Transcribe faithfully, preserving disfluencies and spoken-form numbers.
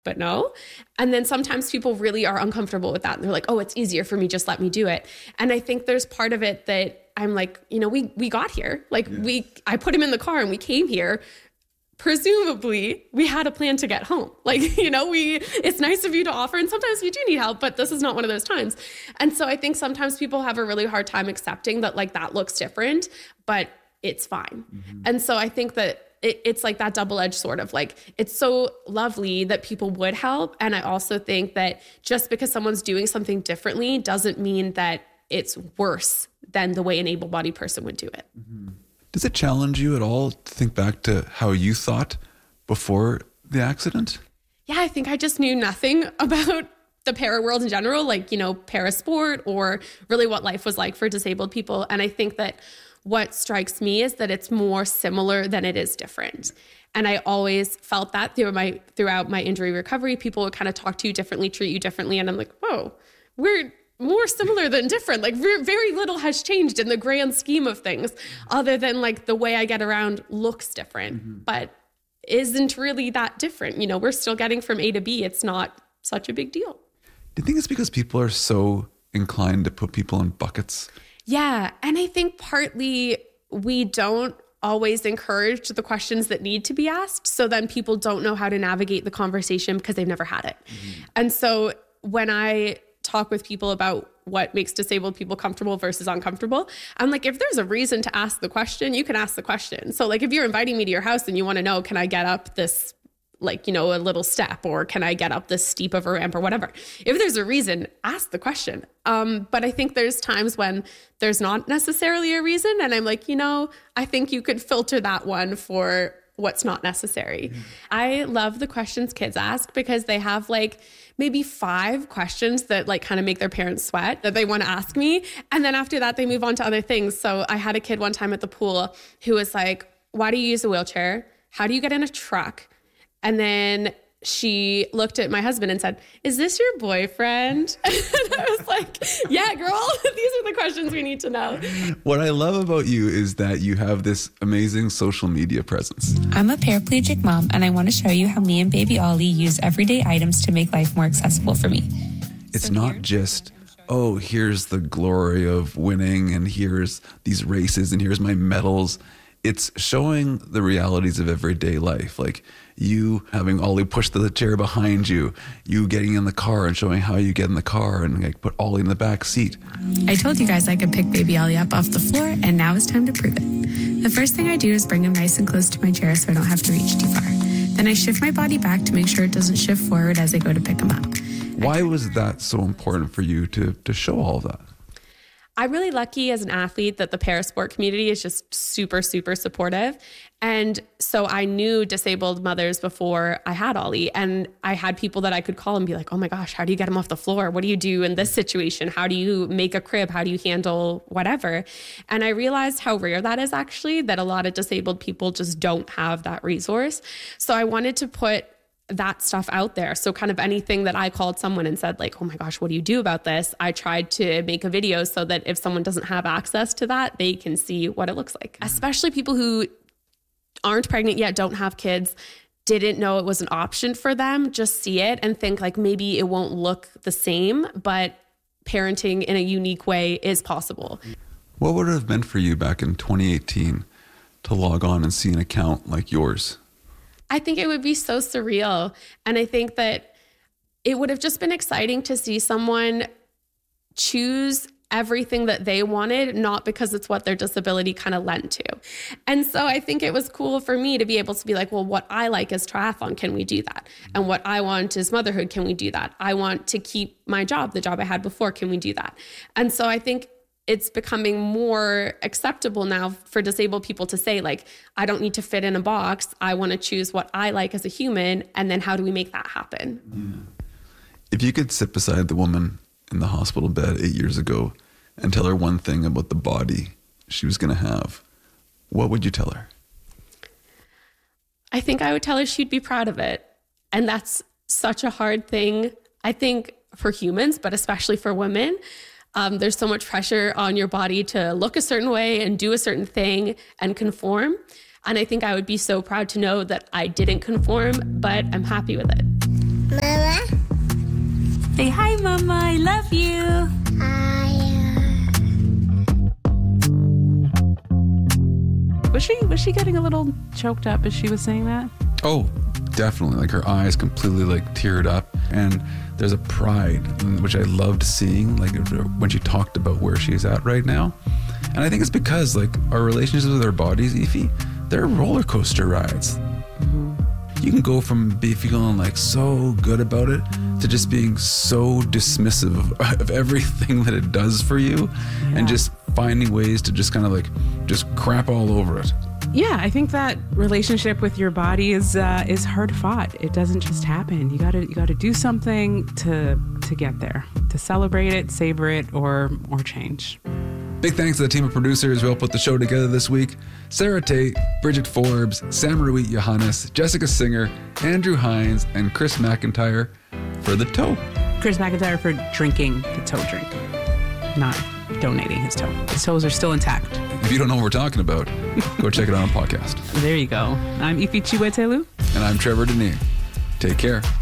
but no. And then sometimes people really are uncomfortable with that. And they're like, oh, it's easier for me. Just let me do it. And I think there's part of it that I'm like, you know, we, we got here. Like yeah. we, I put him in the car and we came here. Presumably we had a plan to get home. Like, you know, we, it's nice of you to offer. And sometimes we do need help, but this is not one of those times. And so I think sometimes people have a really hard time accepting that like that looks different, but it's fine. Mm-hmm. And so I think that it, it's like that double-edged sort of like, it's so lovely that people would help. And I also think that just because someone's doing something differently doesn't mean that it's worse than the way an able-bodied person would do it. Mm-hmm. Does it challenge you at all to think back to how you thought before the accident? Yeah, I think I just knew nothing about the para world in general, like, you know, para sport or really what life was like for disabled people. And I think that what strikes me is that it's more similar than it is different. And I always felt that through my, throughout my injury recovery, people would kind of talk to you differently, treat you differently. And I'm like, whoa, we're more similar than different. Like very little has changed in the grand scheme of things other than like the way I get around looks different, mm-hmm. but isn't really that different. You know, we're still getting from A to B. It's not such a big deal. Do you think it's because people are so inclined to put people in buckets? Yeah. And I think partly we don't always encourage the questions that need to be asked. So then people don't know how to navigate the conversation because they've never had it. Mm-hmm. And so when I talk with people about what makes disabled people comfortable versus uncomfortable, I'm like, if there's a reason to ask the question, you can ask the question. So like if you're inviting me to your house and you want to know, can I get up this like, you know, a little step, or can I get up this steep of a ramp or whatever? If there's a reason, ask the question. Um, but I think there's times when there's not necessarily a reason. And I'm like, you know, I think you could filter that one for what's not necessary. Mm-hmm. I love the questions kids ask because they have like maybe five questions that like kind of make their parents sweat that they want to ask me. And then after that, they move on to other things. So I had a kid one time at the pool who was like, why do you use a wheelchair? How do you get in a truck? And then she looked at my husband and said, is this your boyfriend? And I was like, yeah, girl, these are the questions we need to know. What I love about you is that you have this amazing social media presence. I'm a paraplegic mom, and I want to show you how me and baby Ollie use everyday items to make life more accessible for me. It's so not just, oh, here's the glory of winning, and here's these races, and here's my medals. It's showing the realities of everyday life, like you having Ollie push the chair behind you, you getting in the car and showing how you get in the car and like put Ollie in the back seat. I told you guys I could pick baby Ollie up off the floor, and now it's time to prove it. The first thing I do is bring him nice and close to my chair so I don't have to reach too far. Then I shift my body back to make sure it doesn't shift forward as I go to pick him up. Why was that so important for you to to show all of that? I'm really lucky as an athlete that the parasport community is just super, super supportive. And so I knew disabled mothers before I had Ollie, and I had people that I could call and be like, oh my gosh, how do you get him off the floor? What do you do in this situation? How do you make a crib? How do you handle whatever? And I realized how rare that is actually, that a lot of disabled people just don't have that resource. So I wanted to put that stuff out there. So kind of anything that I called someone and said like, oh my gosh, what do you do about this? I tried to make a video so that if someone doesn't have access to that, they can see what it looks like. Especially people who aren't pregnant yet, don't have kids, didn't know it was an option for them, just see it and think like maybe it won't look the same, but parenting in a unique way is possible. What would it have meant for you back in twenty eighteen to log on and see an account like yours? I think it would be so surreal. And I think that it would have just been exciting to see someone choose everything that they wanted, not because it's what their disability kind of lent to. And so I think it was cool for me to be able to be like, well, what I like is triathlon. Can we do that? And what I want is motherhood. Can we do that? I want to keep my job, the job I had before. Can we do that? And so I think it's becoming more acceptable now for disabled people to say like, I don't need to fit in a box. I want to choose what I like as a human. And then how do we make that happen? Yeah. If you could sit beside the woman in the hospital bed eight years ago and tell her one thing about the body she was going to have, what would you tell her? I think I would tell her she'd be proud of it. And that's such a hard thing, I think, for humans, but especially for women. Um, there's so much pressure on your body to look a certain way and do a certain thing and conform. And I think I would be so proud to know that I didn't conform, but I'm happy with it. Mama. I love you. Was she was she getting a little choked up as she was saying that? Oh, definitely. Like her eyes completely like teared up, and there's a pride which I loved seeing, like when she talked about where she's at right now. And I think it's because like our relationships with our bodies, Aoife, they're roller coaster rides. Mm-hmm. You can go from be feeling like so good about it to just being so dismissive of, of everything that it does for you, yeah. and just finding ways to just kind of like just crap all over it. Yeah, I think that relationship with your body is uh, is hard fought. It doesn't just happen. You gotta you gotta do something to to get there, to celebrate it, savor it, or or change. Big thanks to the team of producers who helped put the show together this week. Sarah Tate, Bridget Forbes, Sam Ruiz Johannes, Jessica Singer, Andrew Hines, and Chris McIntyre for the toe. Chris McIntyre for drinking the toe drink, not donating his toe. His toes are still intact. If you don't know what we're talking about, go check it out on a podcast. There you go. I'm Aoife Chiwetelụ. And I'm Trevor Denier. Take care.